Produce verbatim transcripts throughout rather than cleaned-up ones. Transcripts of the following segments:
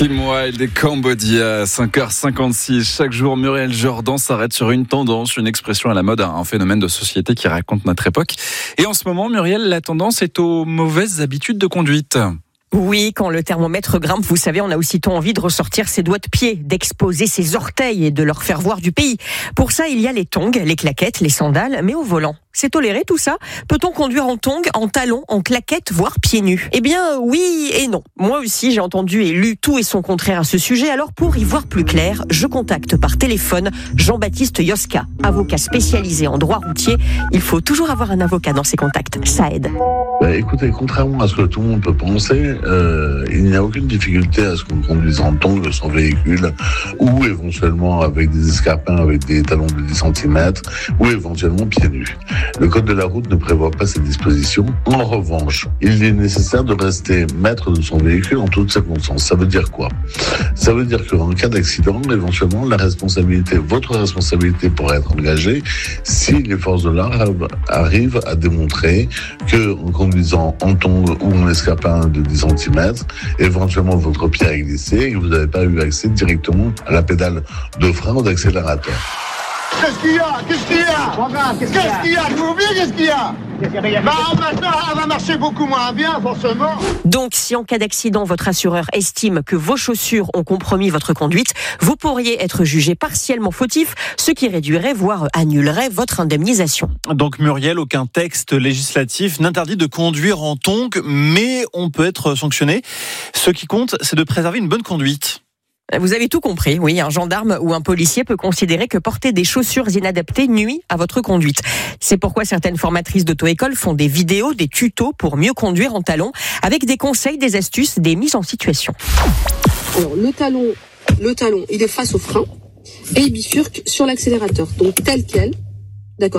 Kim Wilde et Cambodia, cinq heures cinquante-six. Chaque jour, Muriel Jourdan s'arrête sur une tendance, une expression à la mode, un phénomène de société qui raconte notre époque. Et en ce moment, Muriel, la tendance est aux mauvaises habitudes de conduite. Oui, quand le thermomètre grimpe, vous savez, on a aussitôt envie de ressortir ses doigts de pied, d'exposer ses orteils et de leur faire voir du pays. Pour ça, il y a les tongs, les claquettes, les sandales, mais au volant. C'est toléré tout ça ? Peut-on conduire en tongs, en talons, en claquettes, voire pieds nus ? Eh bien, oui et non. Moi aussi, j'ai entendu et lu tout et son contraire à ce sujet. Alors, pour y voir plus clair, je contacte par téléphone Jean-Baptiste Yoska, avocat spécialisé en droit routier. Il faut toujours avoir un avocat dans ses contacts. Ça aide. Bah, écoutez, contrairement à ce que tout le monde peut penser, euh, il n'y a aucune difficulté à ce qu'on conduise en tongs son véhicule ou éventuellement avec des escarpins avec des talons de dix centimètres ou éventuellement pieds nus. Le code de la route ne prévoit pas ces dispositions. En revanche, il est nécessaire de rester maître de son véhicule en toutes circonstances. Ça veut dire quoi ? Ça veut dire qu'en cas d'accident, éventuellement, la responsabilité, votre responsabilité pourrait être engagée si les forces de l'ordre arrivent à démontrer que, en conduisant en tongs ou en escarpin de dix centimètres, éventuellement votre pied a glissé et que vous n'avez pas eu accès directement à la pédale de frein ou d'accélérateur. Qu'est-ce qu'il y a ? Qu'est-ce qu'il y a ? Regarde, qu'est-ce, Qu'est-ce qu'il y a ? Je vous oublie, qu'est-ce qu'il y a ? Bah, maintenant, elle va marcher beaucoup moins bien, forcément. Donc, si en cas d'accident, votre assureur estime que vos chaussures ont compromis votre conduite, vous pourriez être jugé partiellement fautif, ce qui réduirait, voire annulerait votre indemnisation. Donc, Muriel, aucun texte législatif n'interdit de conduire en tongs, mais on peut être sanctionné. Ce qui compte, c'est de préserver une bonne conduite. Vous avez tout compris, oui, un gendarme ou un policier peut considérer que porter des chaussures inadaptées nuit à votre conduite. C'est pourquoi certaines formatrices d'auto-école font des vidéos, des tutos pour mieux conduire en talons, avec des conseils, des astuces, des mises en situation. Alors, le talon, le talon, il est face au frein et il bifurque sur l'accélérateur, donc tel quel, d'accord ?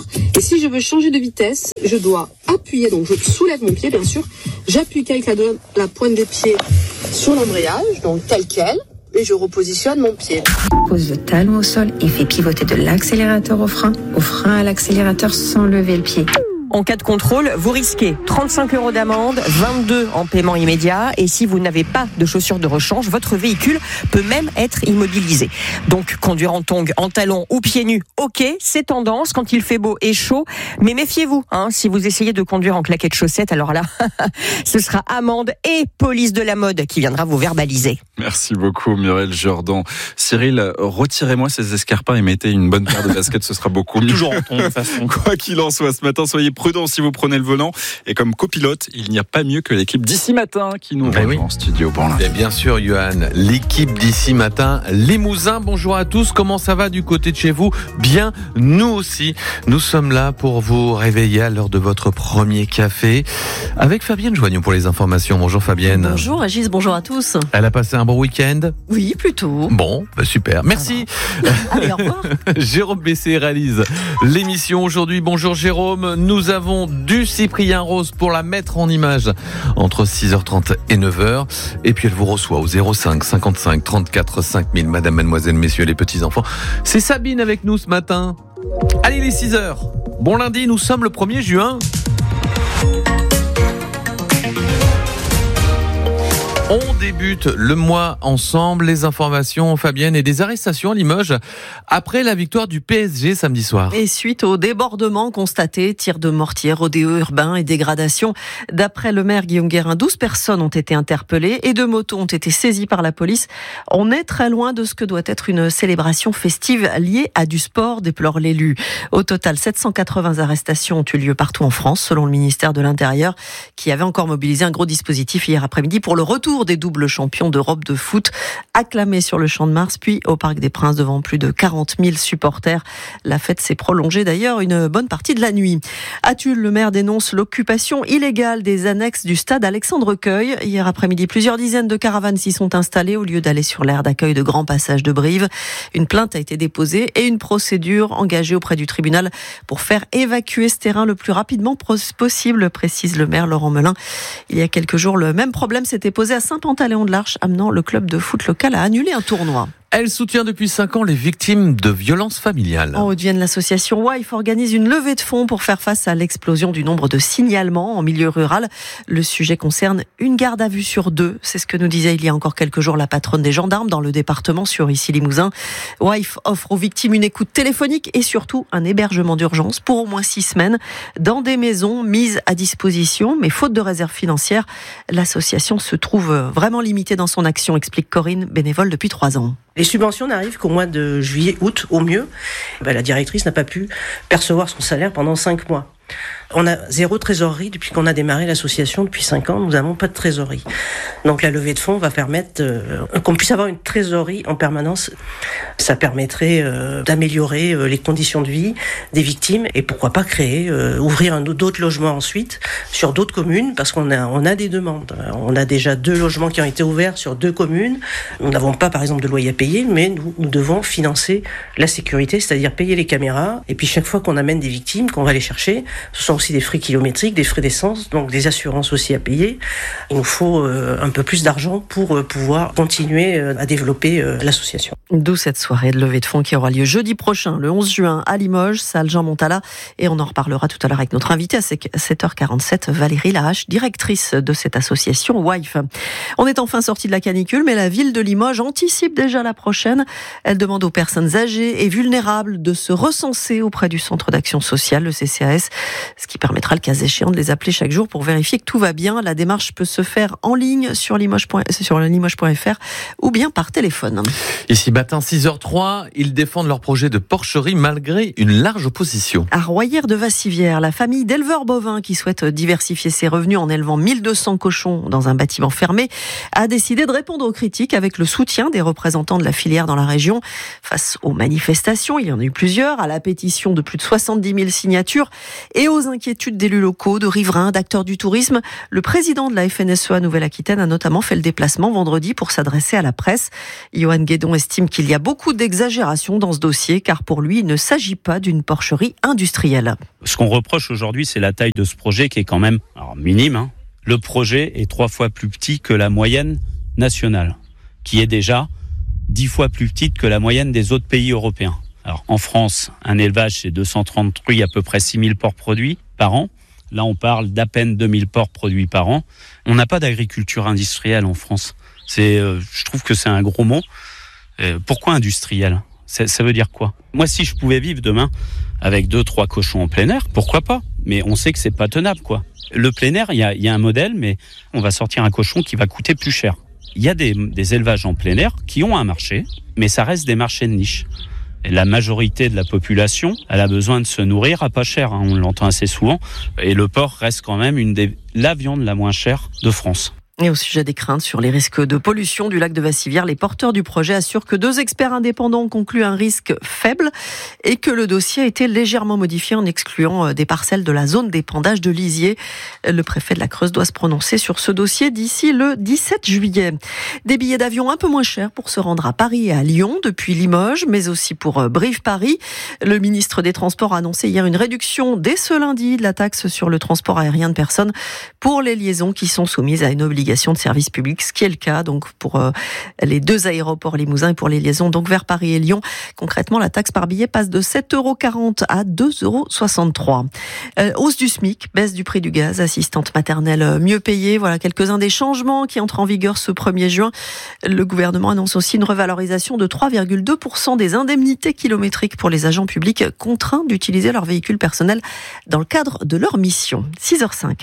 Et si je veux changer de vitesse, je dois appuyer, donc je soulève mon pied, bien sûr, j'appuie avec la, la pointe des pieds sur l'embrayage, donc tel quel, et je repositionne mon pied. Pose le talon au sol et fait pivoter de l'accélérateur au frein, au frein à l'accélérateur sans lever le pied. En cas de contrôle, vous risquez trente-cinq euros d'amende, vingt-deux en paiement immédiat. Et si vous n'avez pas de chaussures de rechange, votre véhicule peut même être immobilisé. Donc, conduire en tongs, en talons ou pieds nus, ok, c'est tendance quand il fait beau et chaud. Mais méfiez-vous, hein, si vous essayez de conduire en claquettes chaussettes, alors là, ce sera amende et police de la mode qui viendra vous verbaliser. Merci beaucoup, Muriel Jourdan. Cyril, retirez-moi ces escarpins et mettez une bonne paire de baskets, ce sera beaucoup mieux. Toujours en tongs, de toute façon. Quoi qu'il en soit, ce matin, soyez prudent si vous prenez le volant. Et comme copilote, il n'y a pas mieux que l'équipe d'ici matin qui nous ben rejoint oui. en studio pour l'instant. Et bien sûr, Johan, l'équipe d'ici matin, Limousin. Bonjour à tous. Comment ça va du côté de chez vous ? Bien, nous aussi. Nous sommes là pour vous réveiller à l'heure de votre premier café. Avec Fabienne Joignon pour les informations. Bonjour Fabienne. Bonjour Régis, bonjour à tous. Elle a passé un bon week-end ? Oui, plutôt. Bon, bah super. Merci. Allez, au revoir. Jérôme Bessé réalise l'émission aujourd'hui. Bonjour Jérôme. Nous avons du Cyprien Rose pour la mettre en image entre six heures trente et neuf heures. Et puis elle vous reçoit au zéro cinq cinquante-cinq trente-quatre cinq mille. Madame, mademoiselle, messieurs, les petits-enfants. C'est Sabine avec nous ce matin. Allez, les six heures. Bon lundi, nous sommes le premier juin. On débute le mois ensemble, les informations, Fabienne, et des arrestations à Limoges après la victoire du P S G samedi soir. Et suite au débordement constaté, tirs de mortier, rodéo urbain et dégradation. D'après le maire Guillaume Guérin, douze personnes ont été interpellées et deux motos ont été saisies par la police. On est très loin de ce que doit être une célébration festive liée à du sport, déplore l'élu. Au total, sept cent quatre-vingts arrestations ont eu lieu partout en France, selon le ministère de l'Intérieur, qui avait encore mobilisé un gros dispositif hier après-midi pour le retour des doubles champions d'Europe de foot, acclamés sur le Champ de Mars, puis au Parc des Princes devant plus de quarante mille supporters. La fête s'est prolongée d'ailleurs une bonne partie de la nuit. À Tulle, le maire dénonce l'occupation illégale des annexes du stade Alexandre Queuille. Hier après-midi, plusieurs dizaines de caravanes s'y sont installées au lieu d'aller sur l'aire d'accueil de Grand Passage de Brive. Une plainte a été déposée et une procédure engagée auprès du tribunal pour faire évacuer ce terrain le plus rapidement possible, précise le maire Laurent Melin. Il y a quelques jours, le même problème s'était posé à Saint-Pantaléon de l'Arche, amenant le club de foot local à annuler un tournoi. Elle soutient depuis cinq ans les victimes de violences familiales. En Haute-Vienne, l'association WIFE organise une levée de fonds pour faire face à l'explosion du nombre de signalements en milieu rural. Le sujet concerne une garde à vue sur deux. C'est ce que nous disait il y a encore quelques jours la patronne des gendarmes dans le département sur Issy-Limousin. WIFE offre aux victimes une écoute téléphonique et surtout un hébergement d'urgence pour au moins six semaines dans des maisons mises à disposition. Mais faute de réserve financière, l'association se trouve vraiment limitée dans son action, explique Corinne, bénévole depuis trois ans. Les subventions n'arrivent qu'au mois de juillet, août au mieux. Ben, la directrice n'a pas pu percevoir son salaire pendant cinq mois. On a zéro trésorerie depuis qu'on a démarré l'association depuis cinq ans. Nous n'avons pas de trésorerie. Donc la levée de fonds va permettre euh, qu'on puisse avoir une trésorerie en permanence. Ça permettrait euh, d'améliorer euh, les conditions de vie des victimes et pourquoi pas créer, euh, ouvrir un, d'autres logements ensuite sur d'autres communes parce qu'on a, on a des demandes. On a déjà deux logements qui ont été ouverts sur deux communes. Nous n'avons pas par exemple de loyer à payer, mais nous, nous devons financer la sécurité, c'est-à-dire payer les caméras. Et puis chaque fois qu'on amène des victimes, qu'on va les chercher, ce sont aussi des frais kilométriques, des frais d'essence, donc des assurances aussi à payer. Il nous faut euh, un peu plus d'argent pour euh, pouvoir continuer euh, à développer euh, l'association. D'où cette soirée de levée de fonds qui aura lieu jeudi prochain, le onze juin, à Limoges, salle Jean Montala. Et on en reparlera tout à l'heure avec notre invitée à sept heures quarante-sept, Valérie Lahache, directrice de cette association WIFE. On est enfin sorti de la canicule, mais la ville de Limoges anticipe déjà la prochaine. Elle demande aux personnes âgées et vulnérables de se recenser auprès du centre d'action sociale, le C C A S, ce qui permettra le cas échéant de les appeler chaque jour pour vérifier que tout va bien. La démarche peut se faire en ligne sur limoges point f r ou bien par téléphone. Ici matin, six heures trois, ils défendent leur projet de porcherie malgré une large opposition. À Royère de Vassivière, la famille d'éleveurs bovins qui souhaite diversifier ses revenus en élevant mille deux cents cochons dans un bâtiment fermé a décidé de répondre aux critiques avec le soutien des représentants de la filière dans la région. Face aux manifestations, il y en a eu plusieurs, à la pétition de plus de soixante-dix mille signatures et aux inquiétudes d'élus locaux, de riverains, d'acteurs du tourisme, le président de la F N S E A Nouvelle-Aquitaine a notamment fait le déplacement vendredi pour s'adresser à la presse. Johan Guédon estime qu'il y a beaucoup d'exagération dans ce dossier, car pour lui, il ne s'agit pas d'une porcherie industrielle. Ce qu'on reproche aujourd'hui, c'est la taille de ce projet qui est quand même alors, minime. Hein. Le projet est trois fois plus petit que la moyenne nationale, qui est déjà dix fois plus petite que la moyenne des autres pays européens. Alors, en France, un élevage, c'est deux cent trente truies, à peu près six mille porcs produits par an. Là, on parle d'à peine deux mille porcs produits par an. On n'a pas d'agriculture industrielle en France. C'est, euh, je trouve que c'est un gros mot. Euh, pourquoi industriel ? ça, ça veut dire quoi ? Moi, si je pouvais vivre demain avec deux, trois cochons en plein air, pourquoi pas ? Mais on sait que c'est pas tenable, quoi. Le plein air, il y a, y a un modèle, mais on va sortir un cochon qui va coûter plus cher. Il y a des, des élevages en plein air qui ont un marché, mais ça reste des marchés de niche. Et la majorité de la population, elle a besoin de se nourrir à pas cher, hein, on l'entend assez souvent. Et le porc reste quand même une des, la viande la moins chère de France. Et au sujet des craintes sur les risques de pollution du lac de Vassivière, les porteurs du projet assurent que deux experts indépendants ont conclu un risque faible et que le dossier a été légèrement modifié en excluant des parcelles de la zone d'épandage de lisier. Le préfet de la Creuse doit se prononcer sur ce dossier d'ici le dix-sept juillet. Des billets d'avion un peu moins chers pour se rendre à Paris et à Lyon depuis Limoges, mais aussi pour Brive-Paris. Le ministre des Transports a annoncé hier une réduction dès ce lundi de la taxe sur le transport aérien de personnes pour les liaisons qui sont soumises à une obligation de service public, ce qui est le cas donc pour euh, les deux aéroports limousins et pour les liaisons donc vers Paris et Lyon. Concrètement, la taxe par billet passe de sept euros quarante à deux euros soixante-trois. Euh, hausse du SMIC, baisse du prix du gaz, assistante maternelle mieux payée. Voilà quelques-uns des changements qui entrent en vigueur ce premier juin. Le gouvernement annonce aussi une revalorisation de trois virgule deux pour cent des indemnités kilométriques pour les agents publics contraints d'utiliser leur véhicule personnel dans le cadre de leur mission. six heures cinq.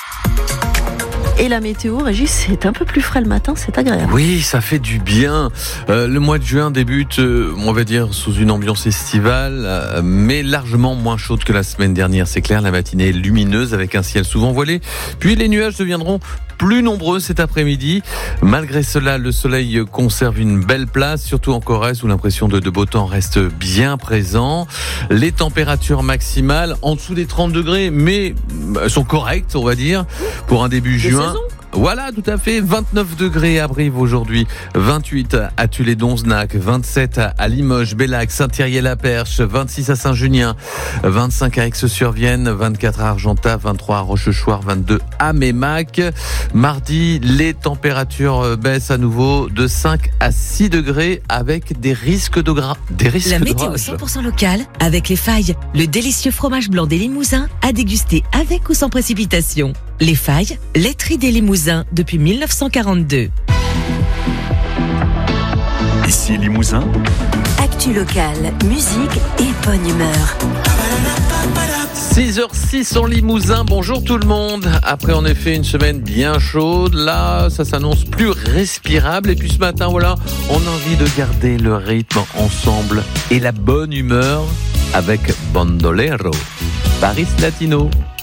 Et la météo, Régis, c'est un peu plus frais le matin, c'est agréable. Oui, ça fait du bien. Euh, le mois de juin débute, euh, on va dire, sous une ambiance estivale, euh, mais largement moins chaude que la semaine dernière. C'est clair, la matinée est lumineuse avec un ciel souvent voilé. Puis les nuages deviendront plus nombreux cet après-midi. Malgré cela, le soleil conserve une belle place, surtout en Corrèze où l'impression de, de beau temps reste bien présent. Les températures maximales en dessous des trente degrés, mais sont correctes, on va dire, pour un début juin. Voilà, tout à fait. vingt-neuf degrés à Brive aujourd'hui, vingt-huit à Tulle-et-Donzenac, vingt-sept à Limoges, Bellac, Saint-Thierry-la-Perche, vingt-six à Saint-Junien, vingt-cinq à Aix-sur-Vienne, vingt-quatre à Argentat, vingt-trois à Rochechouart, vingt-deux à Mémac. Mardi, les températures baissent à nouveau de cinq à six degrés avec des risques de gras, des risques La de météo orage. cent pour cent locale avec Les Failles, le délicieux fromage blanc des Limousins à déguster avec ou sans précipitation. Les Failles, laiterie des Limousins depuis mille neuf cent quarante-deux. Ici Limousin. Actu locale, musique et bonne humeur. six heures six en Limousin, bonjour tout le monde. Après en effet une semaine bien chaude, là ça s'annonce plus respirable. Et puis ce matin, voilà, on a envie de garder le rythme ensemble et la bonne humeur avec Bandolero, Paris Latino.